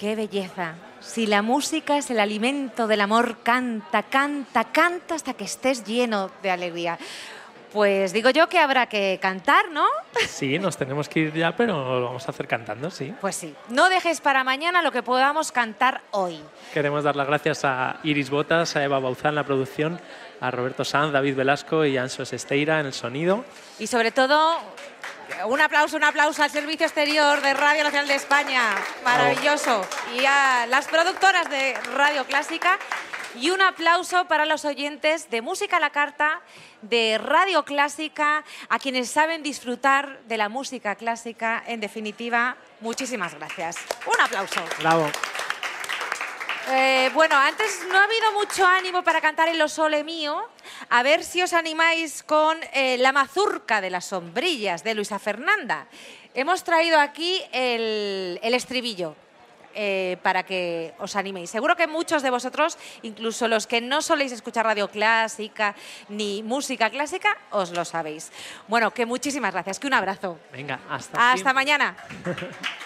¡Qué belleza! Si la música es el alimento del amor, canta, canta, canta hasta que estés lleno de alegría. Pues digo yo que habrá que cantar, ¿no? Sí, nos tenemos que ir ya, pero lo vamos a hacer cantando, sí. Pues sí. No dejes para mañana lo que podamos cantar hoy. Queremos dar las gracias a Iris Botas, a Eva Bauzá en la producción, a Roberto Sanz, David Velasco y Anso Esteira en el sonido. Y sobre todo, un aplauso al Servicio Exterior de Radio Nacional de España. Maravilloso. Y a las productoras de Radio Clásica. Y un aplauso para los oyentes de Música a la Carta, de Radio Clásica, a quienes saben disfrutar de la música clásica. En definitiva, muchísimas gracias. Un aplauso. Bravo. Bueno, antes no ha habido mucho ánimo para cantar en Lo Sole Mio. A ver si os animáis con La Mazurca de las Sombrillas, de Luisa Fernanda. Hemos traído aquí el estribillo. Para que os animéis. Seguro que muchos de vosotros, incluso los que no soléis escuchar radio clásica ni música clásica, os lo sabéis. Bueno, que muchísimas gracias, que un abrazo. Venga, hasta mañana.